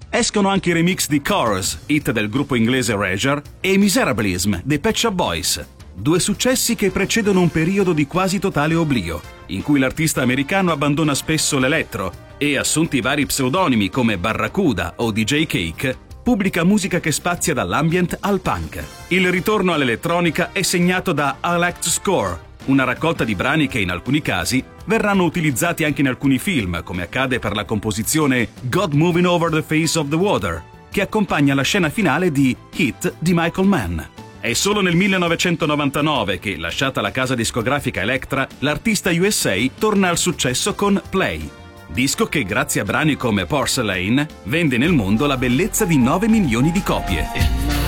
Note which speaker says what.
Speaker 1: Escono anche i remix di Chorus, hit del gruppo inglese Erasure, e Miserabilism dei Pet Shop Boys. Due successi che precedono un periodo di quasi totale oblio, in cui l'artista americano abbandona spesso l'elettro e, assunti vari pseudonimi come Barracuda o DJ Cake, pubblica musica che spazia dall'ambient al punk. Il ritorno all'elettronica è segnato da I Like to Score, una raccolta di brani che in alcuni casi verranno utilizzati anche in alcuni film, come accade per la composizione God Moving Over the Face of the Water, che accompagna la scena finale di Hit di Michael Mann. È solo nel 1999 che, lasciata la casa discografica Elektra, l'artista USA torna al successo con Play, disco che grazie a brani come Porcelain vende nel mondo la bellezza di 9 milioni di copie.